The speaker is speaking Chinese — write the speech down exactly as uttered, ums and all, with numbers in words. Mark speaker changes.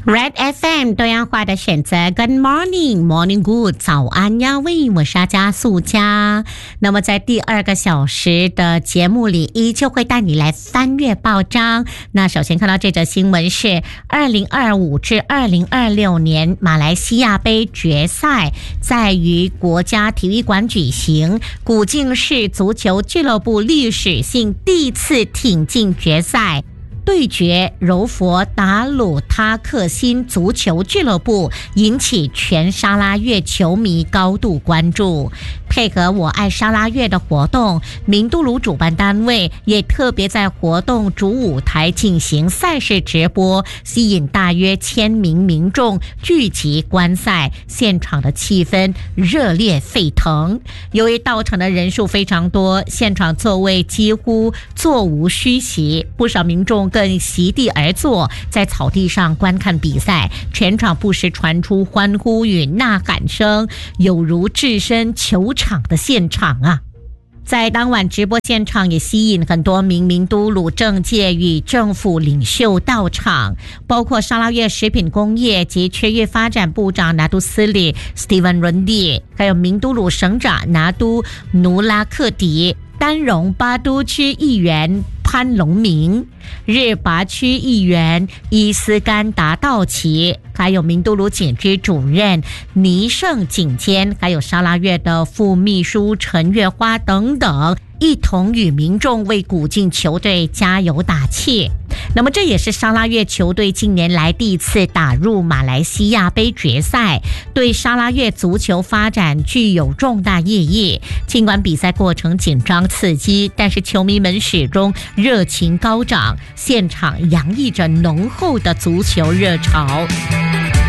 Speaker 1: Red F M 多样化的选择 Good morning Morning Good 早安呀喂，我是阿加素佳。那么在第二个小时的节目里，依旧会带你来翻阅报章。那首先看到这则新闻是二零二五至二零二六年马来西亚杯决赛在于国家体育馆举行，古晋市足球俱乐部历史性第一次挺进决赛，对决柔佛达鲁他克辛足球俱乐部，引起全沙拉越球迷高度关注。配合我爱沙拉越的活动，明都鲁主办单位也特别在活动主舞台进行赛事直播，吸引大约千名民众聚集观赛，现场的气氛热烈沸腾。由于到场的人数非常多，现场座位几乎座无虚席，不少民众更席地而坐，在草地上观看比赛，全场不时传出欢呼与呐喊声，有如置身球场的现场啊！在当晚直播现场也吸引很多名明都鲁政界与政府领袖到场，包括沙拉越食品工业及区域发展部长拿督斯里 Steven Rundi， 还有明都鲁省长拿督努拉克迪，丹荣巴都区议员潘龙明，日拔区议员伊斯甘达道奇，还有明都鲁警局主任倪胜警监，还有沙拉越的副秘书陈月花等等，一同与民众为古晋球队加油打气。那么这也是沙拉越球队近年来第一次打入马来西亚杯决赛，对沙拉越足球发展具有重大意义。尽管比赛过程紧张刺激，但是球迷们始终热情高涨，现场洋溢着浓厚的足球热潮。